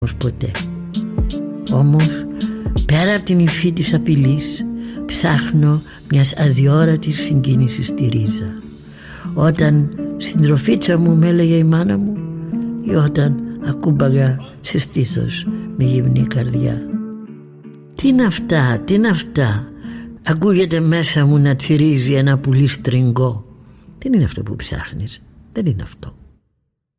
ποτέ. Όμως πέρα από την υφή της απειλής ψάχνω μιας αδιόρατης συγκίνησης στη ρίζα. Όταν συντροφίτσα μου με έλεγε η μάνα μου, ή όταν ακούμπαγα σε στήθος με γυμνή καρδιά. Τι είναι αυτά, τι είναι αυτά? Ακούγεται μέσα μου να τσιρίζει ένα πουλί στριγκό. Δεν είναι αυτό που ψάχνεις, δεν είναι αυτό.